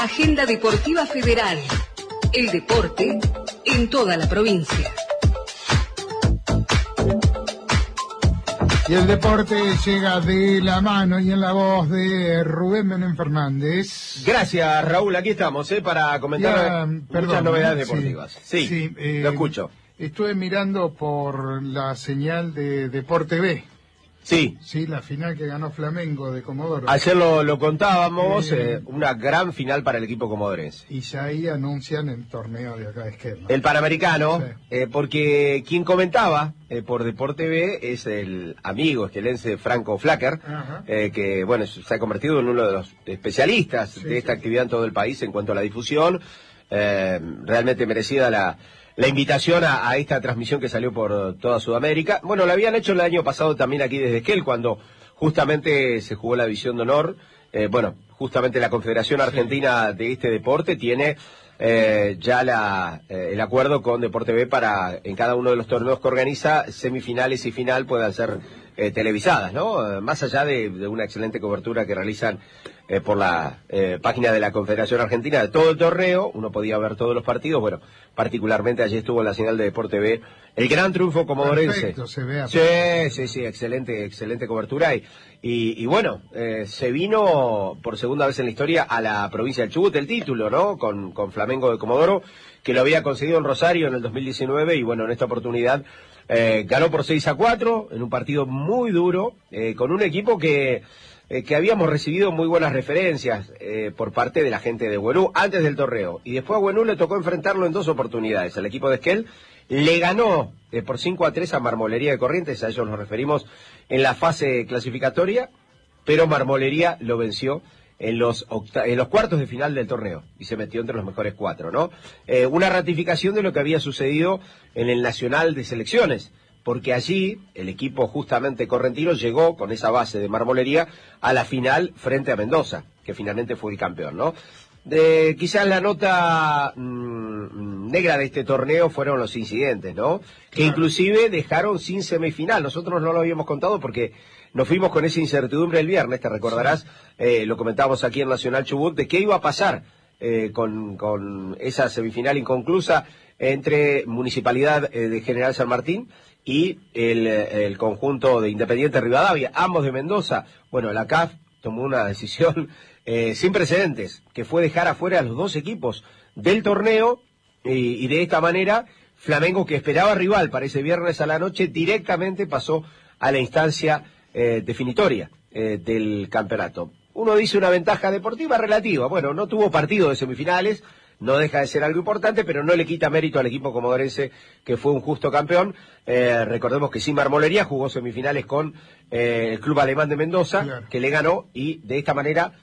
Agenda Deportiva Federal. El deporte en toda la provincia. Y el deporte llega de la mano y en la voz de Rubén Menem Fernández. Gracias, Raúl. Aquí estamos, para comentar muchas novedades deportivas. Sí, lo escucho. Estuve mirando por la señal de Deporte B. Sí. Sí, la final que ganó Flamengo de Comodoro. Ayer lo contábamos, una gran final para el equipo comodorense. Y ya ahí anuncian el torneo de acá de Esquel, ¿no? El Panamericano, sí. Porque quien comentaba por Deporte B es el amigo esquelense Franco Flacker, que bueno, se ha convertido en uno de los especialistas de esta actividad en todo el país en cuanto a la difusión. Realmente merecida la invitación a esta transmisión que salió por toda Sudamérica. Bueno, lo habían hecho el año pasado también aquí desde Esquel, cuando justamente se jugó la división de honor. Justamente la Confederación Argentina de este deporte tiene ya el acuerdo con Deporte B para, en cada uno de los torneos que organiza, semifinales y final puedan ser televisadas, ¿no? Más allá de una excelente cobertura que realizan por la página de la Confederación Argentina de todo el torneo, uno podía ver todos los partidos. Bueno, particularmente allí estuvo en la señal de Deporte B el gran triunfo comodorense. Perfecto, se ve. Sí, excelente cobertura. Y bueno, se vino por segunda vez en la historia a la provincia del Chubut el título, ¿no? Con Flamengo de Comodoro, que lo había conseguido en Rosario en el 2019, y bueno, en esta oportunidad ganó por 6-4 en un partido muy duro, con un equipo que habíamos recibido muy buenas referencias por parte de la gente de Huenú antes del torneo, y después a Huenú le tocó enfrentarlo en dos oportunidades. El equipo de Esquel le ganó por 5-3 a Marmolería de Corrientes, a ellos nos referimos en la fase clasificatoria, pero Marmolería lo venció en los cuartos de final del torneo y se metió entre los mejores 4, ¿no? Una ratificación de lo que había sucedido en el Nacional de Selecciones, porque allí el equipo justamente correntino llegó con esa base de Marmolería a la final frente a Mendoza, que finalmente fue el campeón, ¿no? Quizás la nota negra de este torneo fueron los incidentes, ¿no? Que inclusive dejaron sin semifinal. Nosotros no lo habíamos contado porque nos fuimos con esa incertidumbre el viernes, te recordarás, lo comentábamos aquí en Nacional Chubut, de qué iba a pasar con esa semifinal inconclusa entre Municipalidad de General San Martín y el conjunto de Independiente Rivadavia, ambos de Mendoza. Bueno, la CAF tomó una decisión sin precedentes, que fue dejar afuera a los dos equipos del torneo, y de esta manera Flamengo, que esperaba rival para ese viernes a la noche, directamente pasó a la instancia definitoria del campeonato. Uno dice una ventaja deportiva relativa. Bueno, no tuvo partido de semifinales, no deja de ser algo importante, pero no le quita mérito al equipo comodorense, que fue un justo campeón. Recordemos que sin Marmolería jugó semifinales con el Club Alemán de Mendoza, claro, que le ganó, y de esta manera,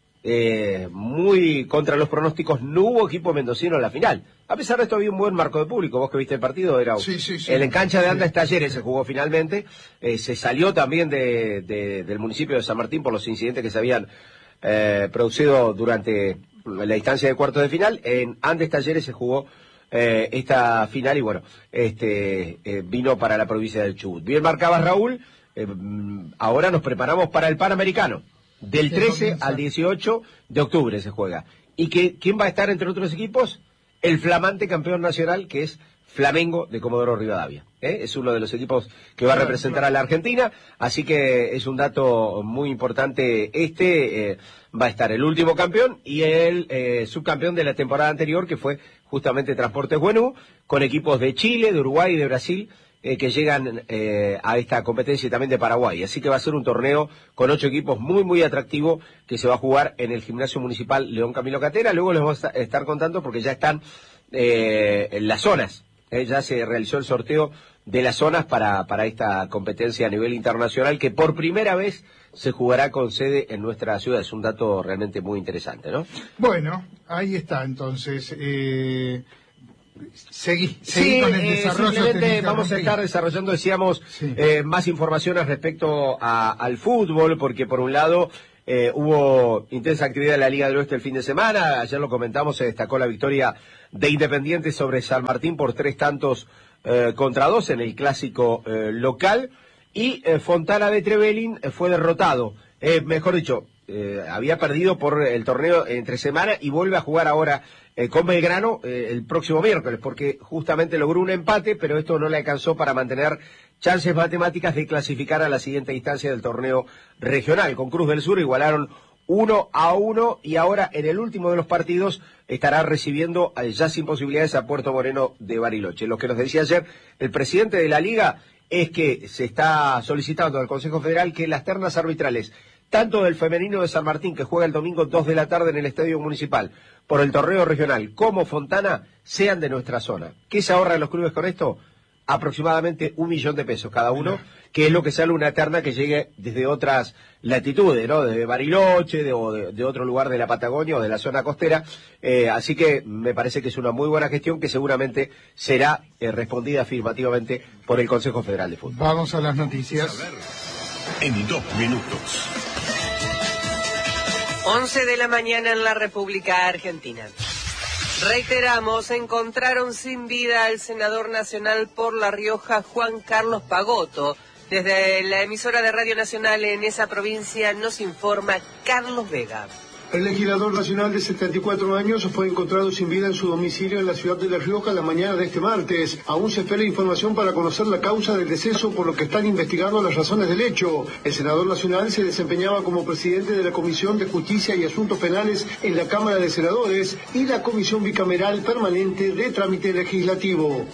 muy contra los pronósticos, no hubo equipo mendocino en la final. A pesar de esto había un buen marco de público. Vos que viste el partido, era sí. En cancha de Andes Talleres se jugó finalmente. Se salió también del municipio de San Martín por los incidentes que se habían producido durante la instancia de cuartos de final. En Andes Talleres se jugó esta final, y bueno, vino para la provincia del Chubut. Bien marcabas, Raúl. Ahora nos preparamos para el Panamericano. Del 13 al 18 de octubre se juega. ¿Y quién va a estar entre otros equipos? El flamante campeón nacional, que es Flamengo de Comodoro Rivadavia. Es uno de los equipos que va a representar a la Argentina, así que es un dato muy importante. Va a estar el último campeón y el subcampeón de la temporada anterior, que fue justamente Transportes Huenú, con equipos de Chile, de Uruguay y de Brasil, que llegan a esta competencia, y también de Paraguay. Así que va a ser un torneo con 8 equipos muy atractivo, que se va a jugar en el Gimnasio Municipal León Camilo Catera. Luego les vamos a estar contando, porque ya están en las zonas. Ya se realizó el sorteo de las zonas para esta competencia a nivel internacional, que por primera vez se jugará con sede en nuestra ciudad. Es un dato realmente muy interesante, ¿no? Bueno, ahí está entonces. Seguí con el desarrollo. Simplemente vamos a estar desarrollando, decíamos, más informaciones respecto al fútbol, porque por un lado hubo intensa actividad en la Liga del Oeste el fin de semana. Ayer lo comentamos, se destacó la victoria de Independiente sobre San Martín por 3-2 en el clásico local, y Fontana de Trevelin fue derrotado. Mejor dicho, había perdido por el torneo entre semana y vuelve a jugar ahora con Belgrano el próximo miércoles, porque justamente logró un empate, pero esto no le alcanzó para mantener chances matemáticas de clasificar a la siguiente instancia del torneo regional. Con Cruz del Sur igualaron 1-1 y ahora en el último de los partidos estará recibiendo ya sin posibilidades a Puerto Moreno de Bariloche. Lo que nos decía ayer el presidente de la Liga es que se está solicitando al Consejo Federal que las ternas arbitrales, tanto del femenino de San Martín, que juega el domingo 2 de la tarde en el Estadio Municipal, por el torneo regional, como Fontana, sean de nuestra zona. ¿Qué se ahorran los clubes con esto? Aproximadamente 1 millón de pesos cada uno, que es lo que sale una terna que llegue desde otras latitudes, ¿no? De Bariloche, de otro lugar de la Patagonia o de la zona costera. Así que me parece que es una muy buena gestión que seguramente será respondida afirmativamente por el Consejo Federal de Fútbol. Vamos a las noticias. En 2 minutos. 11 de la mañana en la República Argentina. Reiteramos, encontraron sin vida al senador nacional por La Rioja, Juan Carlos Pagotto. Desde la emisora de Radio Nacional en esa provincia nos informa Carlos Vega. El legislador nacional de 74 años fue encontrado sin vida en su domicilio en la ciudad de La Rioja la mañana de este martes. Aún se espera información para conocer la causa del deceso, por lo que están investigando las razones del hecho. El senador nacional se desempeñaba como presidente de la Comisión de Justicia y Asuntos Penales en la Cámara de Senadores y la Comisión Bicameral Permanente de Trámite Legislativo.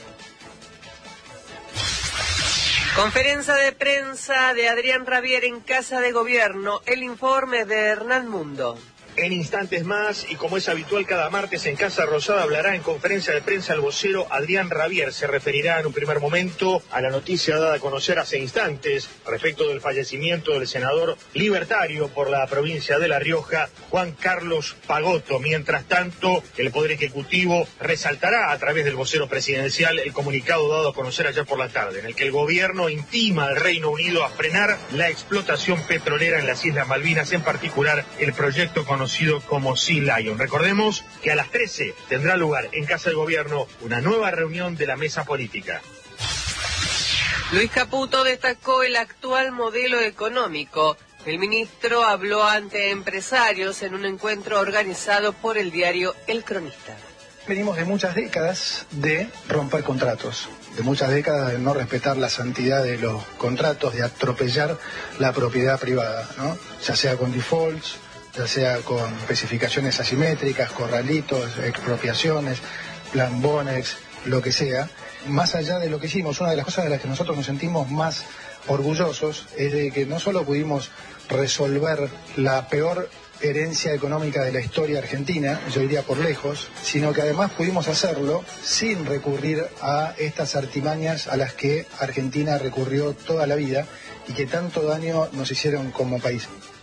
Conferencia de prensa de Adrián Rabier en Casa de Gobierno. El informe de Hernán Mundo. En instantes más, y como es habitual cada martes en Casa Rosada, hablará en conferencia de prensa el vocero Adrián Rabier. Se referirá en un primer momento a la noticia dada a conocer hace instantes respecto del fallecimiento del senador libertario por la provincia de La Rioja, Juan Carlos Pagotto. Mientras tanto, el Poder Ejecutivo resaltará a través del vocero presidencial el comunicado dado a conocer ayer por la tarde, en el que el gobierno intima al Reino Unido a frenar la explotación petrolera en las Islas Malvinas, en particular el proyecto conocido como Sea Lion. Recordemos que a las 13 tendrá lugar en Casa del Gobierno una nueva reunión de la mesa política. Luis Caputo destacó el actual modelo económico. El ministro habló ante empresarios en un encuentro organizado por el diario El Cronista. Venimos de muchas décadas de romper contratos, de muchas décadas de no respetar la santidad de los contratos, de atropellar la propiedad privada, ¿no? Ya sea con defaults, ya sea con especificaciones asimétricas, corralitos, expropiaciones, plan Bonex, lo que sea. Más allá de lo que hicimos, una de las cosas de las que nosotros nos sentimos más orgullosos es de que no solo pudimos resolver la peor herencia económica de la historia argentina, yo diría por lejos, sino que además pudimos hacerlo sin recurrir a estas artimañas a las que Argentina recurrió toda la vida y que tanto daño nos hicieron como país.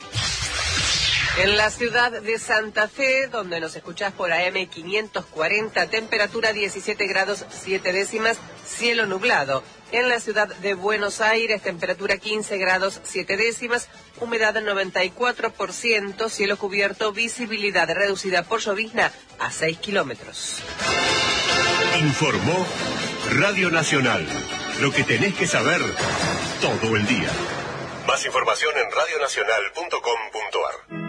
En la ciudad de Santa Fe, donde nos escuchás por AM 540, temperatura 17 grados 7 décimas, cielo nublado. En la ciudad de Buenos Aires, temperatura 15 grados 7 décimas, humedad 94%, cielo cubierto, visibilidad reducida por llovizna a 6 kilómetros. Informó Radio Nacional. Lo que tenés que saber todo el día. Más información en radionacional.com.ar.